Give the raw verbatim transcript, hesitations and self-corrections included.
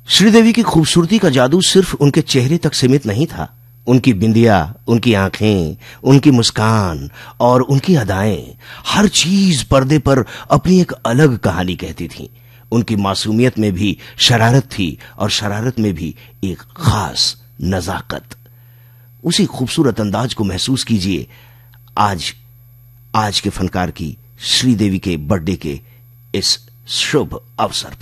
श्रीदेवी की खूबसूरती का जादू सिर्फ उनके चेहरे तक सीमित नहीं था। उनकी बिंदिया, उनकी आंखें, उनकी मुस्कान और उनकी अदाएं, हर चीज पर्दे पर अपनी एक अलग कहानी कहती थी। उनकी मासूमियत में भी शरारत थी और शरारत में भी एक खास नजाकत। उसी खूबसूरत अंदाज को महसूस कीजिए आज आज के फनकार की श्रीदेवी के बर्थडे के इस शुभ अवसर पर।